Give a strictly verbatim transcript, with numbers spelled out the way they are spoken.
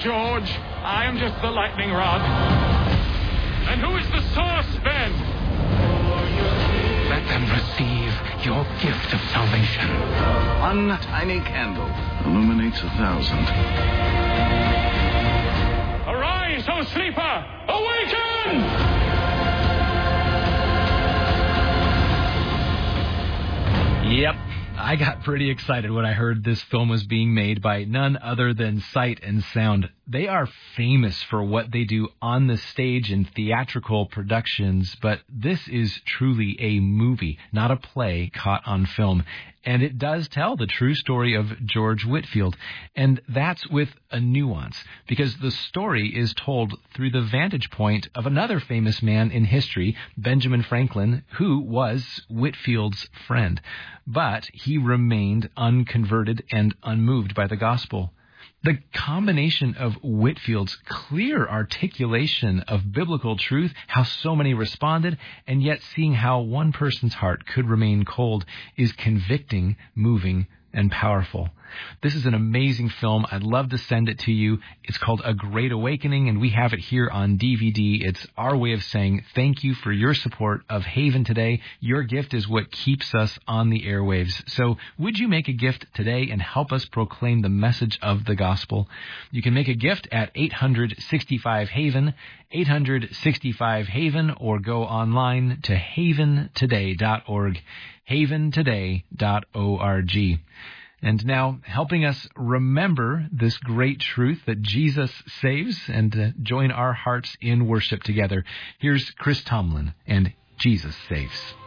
George. I am just the lightning rod. And who is the source, Ben? Let them receive your gift of salvation. One tiny candle illuminates a thousand. Arise, O sleeper! Awaken! Yep, I got pretty excited when I heard this film was being made by none other than Sight and Sound. They are famous for what they do on the stage in theatrical productions, but this is truly a movie, not a play caught on film. And it does tell the true story of George Whitefield. And that's with a nuance, because the story is told through the vantage point of another famous man in history, Benjamin Franklin, who was Whitefield's friend. But he remained unconverted and unmoved by the gospel. The combination of Whitefield's clear articulation of biblical truth, how so many responded, and yet seeing how one person's heart could remain cold is convicting, moving, and powerful. This is an amazing film. I'd love to send it to you. It's called A Great Awakening, and we have it here on D V D. It's our way of saying thank you for your support of Haven today. Your gift is what keeps us on the airwaves. So would you make a gift today and help us proclaim the message of the gospel? You can make a gift at eight hundred sixty-five Haven, eight hundred sixty-five Haven, or go online to haven today dot org, haven today dot org. And now, helping us remember this great truth that Jesus saves and uh, join our hearts in worship together, here's Chris Tomlin and Jesus Saves.